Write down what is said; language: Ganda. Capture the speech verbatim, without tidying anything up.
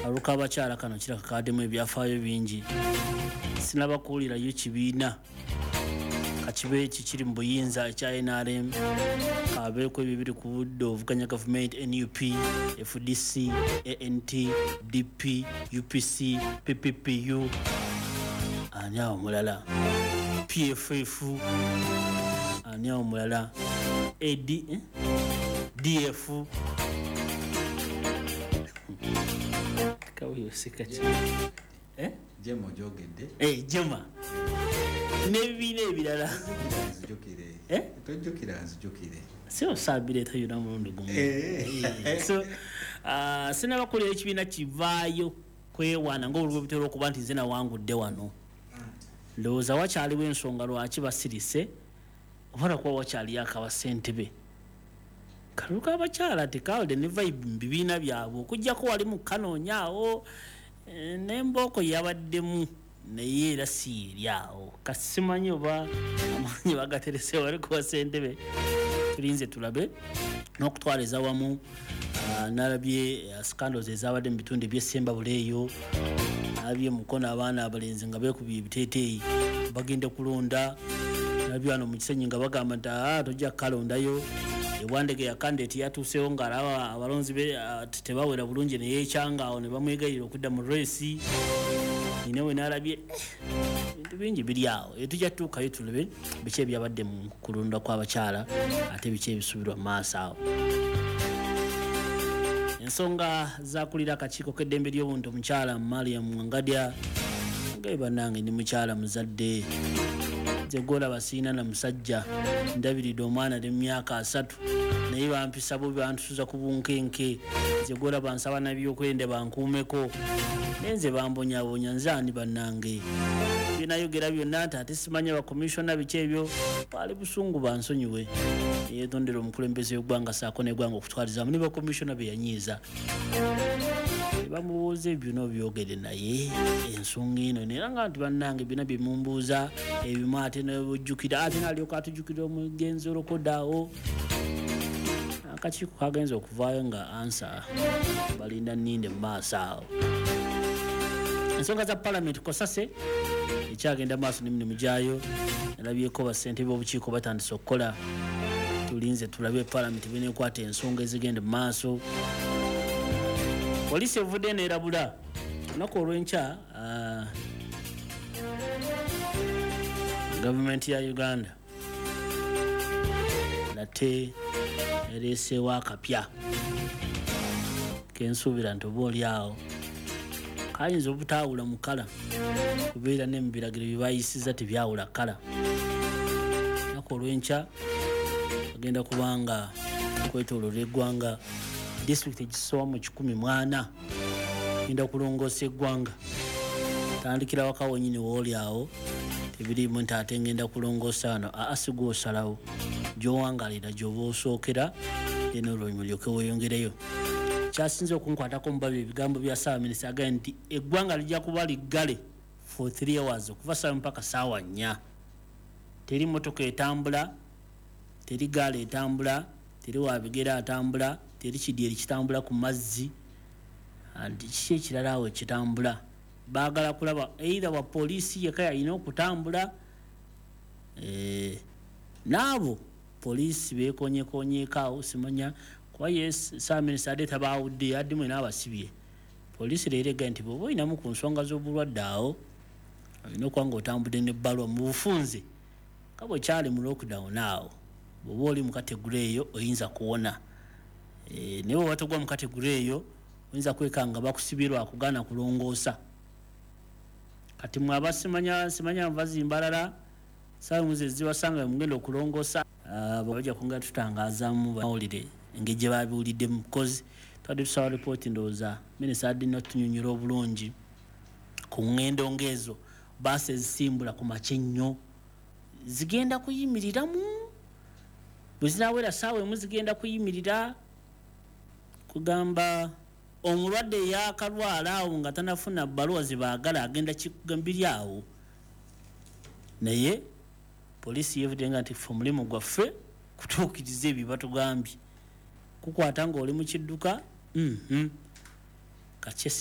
aluka abakyala kano kirakakaddemu ebyafaayo bingi sinabakuulirayo kibiina kakibe eki kiri mu buyinza ekya N R M kabeeko ebyo biri ku budde ovuganya gavumenti N U P F D C A N T D P U P C P P P U ani awo mulala P F F ani awo mulala A D eh? D F kawiyo sikachi eh jemo jogedde eh jema nebibiina ebirala nzijukire eh tojjukira nzijukire sio sabire tayuna mulundi gumu eh so ah uh, sina bakulira ekibiina kivaayo kwewana ng'olwo bitero okuba nti nze nawangudde wano ndowooza wakyaliwo ensonga lwaki basirise obara kuba wakyali akawa ssentebe kaluka abakyala tekawulide ne vibe mu bibiina byabwe okujjako wali mu kanoonyaawo e, n'embooko yabaddemu naye era si eryawo kasimanyi oba amanyi bagaterese wali kuwa ssentebe tulinze tulabe n'okutwaliza wamu uh, nalabye uh, scandals ezabadde mu bitundu eby'essemba buleeyo nalabye mukono abaana abalenzi nga beekubye ebiteeteeyi bagenda kulonda nalabye wano mu kisenyi nga bagamba nti ah, tojja kalondayo ewandege ya candidate yatuusewo ng'alaba abalonzi be uh, tebawera bulungi ne yeekyanga awo ne bamwegayira okudda mu race ninewe nalabye bintu bingi biri awo etujja tutuukayo tulabe biki ebyabadde mu kulonda kw'abakyala ate biki ebisubirwa mu maaso awo ensonga zakulira akakiiko k'eddembe ly'obuntu omukyala Mariam Wangadya ngaye bannange ndi mukyala muzadde zegola basiina na musajja ndabiridde omwana ne myaka asatu naye bampisa bo bantusuza ku bunkenke zegola bansaba nabyokwende bankuumeko nenze bambonyabonya nzaani bannange binayogera byonna nti ate simanya bakomishona biki ebyo bali busungu bansonyiwe yetondera omukulembeze w'eggwanga saako n'eggwanga okutwalizamu ne bakomishona be yanyiiza bamubuuza ebyo n'obyogere naye ensonga eno neera nga nti bannange byonna bye mumbuuza ebimu ate nebujjukira ate nalyoka atujjukira omugenzi olokodaawo akakiiko kagenza okuvaayo nga ansa balinda nninde mu maaso awo ensonga za palamenti kosase ekyagenda maaso n'emirimu gyayo nalabyeko bassentebe b'obukiiko batandise okukola tulinze tulabe palamenti beneekwata ensonga ezigenda mu maaso poliisi evudde neerabula olunaku olw'enkya uh, gavumenti ya Uganda nate ereeseewo akapya kensuubira nti oba oli awo kayinza obutaawula mu kala kubeera ne mu biragiro bye bayisiza tebyawula kala olunaku olw'enkya agenda kubanga kwetooloola eggwanga disitulikiti egisoba mu kikumi mu ana genda kulongoosa eggwanga tandikira waka wonyini wooli awo tebirimu nti ate ngenda kulongoosa wano asigwa osalawo gy'owangalira gy'oba osookera eno olwonyi olyoke weeyongereyo kyasinze okunkwatako mu babiri ebigambo bya Ssaabaminisita agambye nti eggwanga lijja kuba liggale for three hours okuva saawa mpaka saawa nnya teri motoka etambula teri gaali etambula teri wabigere atambula teri kidyeri kitambula ku mazzi anti kiki ekirala awo ekitambula baagala kulaba either wa poliisi yeka yalina okutambula eh, naabo poliisi beekonyekonyeeko awo simanya kuba yes Ssaabaminisita ate tabaawudde yaddemu n'abasibye poliisi leero egambye nti bw'oba olinamu ku nsonga z'obulwadde awo olina okuba nga otambudde n'ebbaluwa mu bufunze nga bwe kyali mu lockdown awo bw'oba oli mu kategule eyo oyinza kuwona e, naye bwe batogwa mu kategule eyo oyinza kwekanga bakusibirwa akugaana kulongoosa kati mwaba simanya simanya nva zimbalala saawa muze ziwasanga mugenda okulongoosa bajja kunga tutangaazamu bawulire engeri gye babiwulidde mu kozi twadde tusaba ripooti ndowooza minisita adina otunyonyola obulungi ku ngendo ngeezo baasi ezisimbula ku makya ennyo zigenda kuyimiriramu bwe zinaawera saawa emu zigenda kuyimirira kugamba omulwadde yakalwala awo nga tanafuna bbaluwa zebaagala agenda kigambiri awo naye poliisi yeevudde nga nti ffe omulimu gwaffe kutuukiriza ebyo batugambye kukwata ng'oli mu kidduka mm -hmm. kakyese